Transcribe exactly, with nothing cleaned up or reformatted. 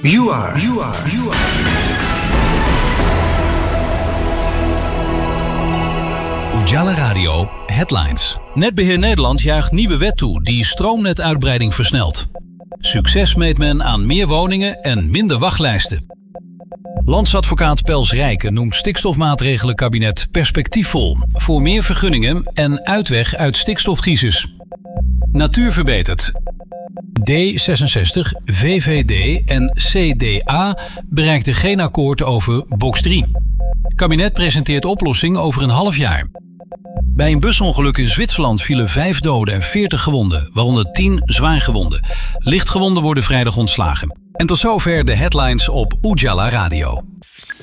You are. You are. You are. Ujala Radio Headlines. Netbeheer Nederland juicht nieuwe wet toe die stroomnetuitbreiding versnelt. Succes meet men aan meer woningen en minder wachtlijsten. Landsadvocaat Pels Rijken noemt stikstofmaatregelenkabinet perspectiefvol voor meer vergunningen en uitweg uit stikstofcrisis. Natuur verbetert. D zesenzestig, V V D en C D A bereikten geen akkoord over box drie. Kabinet presenteert oplossing over een half jaar. Bij een busongeluk in Zwitserland vielen vijf doden en veertig gewonden, waaronder tien zwaargewonden. Lichtgewonden worden vrijdag ontslagen. En tot zover de headlines op Ujala Radio.